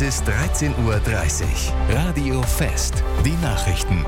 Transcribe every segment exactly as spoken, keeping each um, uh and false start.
Es ist dreizehn Uhr dreißig. Radio Fest. Die Nachrichten.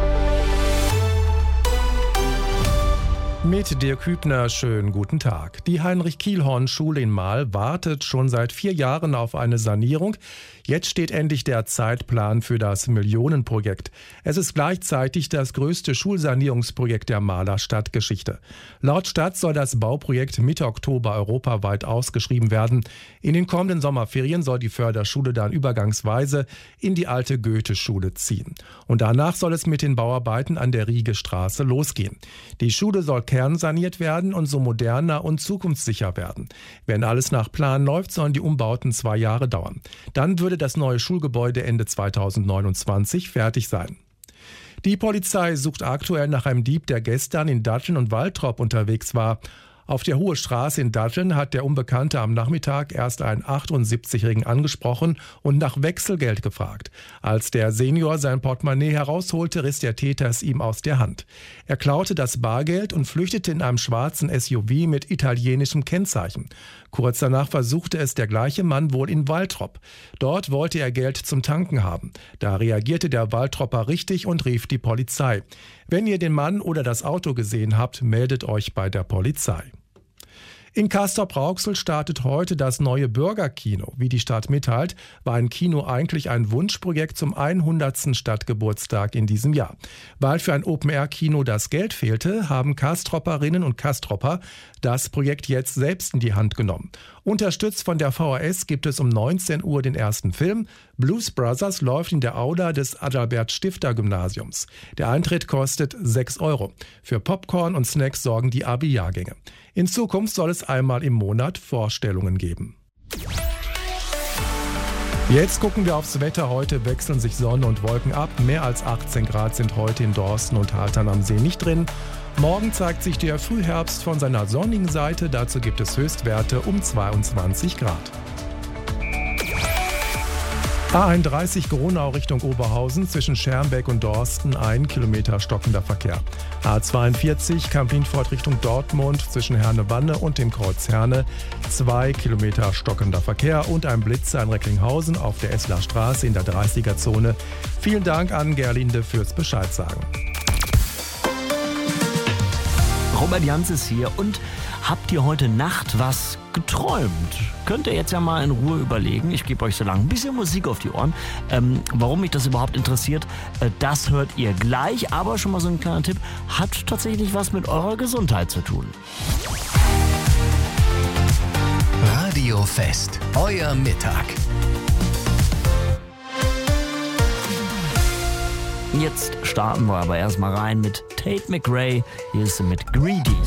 Mit Dirk Hübner, schönen guten Tag. Die Heinrich-Kielhorn-Schule in Marl wartet schon seit vier Jahren auf eine Sanierung. Jetzt steht endlich der Zeitplan für das Millionenprojekt. Es ist gleichzeitig das größte Schulsanierungsprojekt der Marler Stadtgeschichte. Laut Stadt soll das Bauprojekt Mitte Oktober europaweit ausgeschrieben werden. In den kommenden Sommerferien soll die Förderschule dann übergangsweise in die alte Goethe-Schule ziehen. Und danach soll es mit den Bauarbeiten an der Riegestraße losgehen. Die Schule soll kernsaniert werden und so moderner und zukunftssicher werden. Wenn alles nach Plan läuft, sollen die Umbauten zwei Jahre dauern. Dann würde das neue Schulgebäude Ende zweitausendneunundzwanzig fertig sein. Die Polizei sucht aktuell nach einem Dieb, der gestern in Datteln und Waltrop unterwegs war. Auf der Hohe Straße in Datteln hat der Unbekannte am Nachmittag erst einen achtundsiebzigjährigen angesprochen und nach Wechselgeld gefragt. Als der Senior sein Portemonnaie herausholte, riss der Täter es ihm aus der Hand. Er klaute das Bargeld und flüchtete in einem schwarzen S U V mit italienischem Kennzeichen. Kurz danach versuchte es der gleiche Mann wohl in Waltrop. Dort wollte er Geld zum Tanken haben. Da reagierte der Waltropper richtig und rief die Polizei. Wenn ihr den Mann oder das Auto gesehen habt, meldet euch bei der Polizei. In Castrop-Rauxel startet heute das neue Bürgerkino. Wie die Stadt mitteilt, war ein Kino eigentlich ein Wunschprojekt zum hundertsten Stadtgeburtstag in diesem Jahr. Weil für ein Open-Air-Kino das Geld fehlte, haben Castropperinnen und Castropper das Projekt jetzt selbst in die Hand genommen. Unterstützt von der V H S gibt es um neunzehn Uhr den ersten Film. Blues Brothers läuft in der Aula des Adalbert-Stifter-Gymnasiums. Der Eintritt kostet sechs Euro. Für Popcorn und Snacks sorgen die Abi-Jahrgänge. In Zukunft soll es einmal im Monat Vorstellungen geben. Jetzt gucken wir aufs Wetter. Heute wechseln sich Sonne und Wolken ab. Mehr als achtzehn Grad sind heute in Dorsten und Haltern am See nicht drin. Morgen zeigt sich der Frühherbst von seiner sonnigen Seite. Dazu gibt es Höchstwerte um zweiundzwanzig Grad. A einunddreißig Gronau Richtung Oberhausen zwischen Schermbeck und Dorsten, ein Kilometer stockender Verkehr. A zweiundvierzig Kamp-Lintfort Richtung Dortmund zwischen Herne-Wanne und dem Kreuz Herne, zwei Kilometer stockender Verkehr und ein Blitzer in Recklinghausen auf der Esseler Straße in der dreißiger-Zone. Vielen Dank an Gerlinde fürs Bescheid sagen. Robert Jans ist hier und habt ihr heute Nacht was geträumt? Könnt ihr jetzt ja mal in Ruhe überlegen. Ich gebe euch so lange ein bisschen Musik auf die Ohren. Ähm, warum mich das überhaupt interessiert, äh, das hört ihr gleich. Aber schon mal so ein kleiner Tipp, hat tatsächlich was mit eurer Gesundheit zu tun. Radio Fest, euer Mittag. Jetzt starten wir aber erstmal rein mit Tate McRae. Hier ist sie mit Greedy.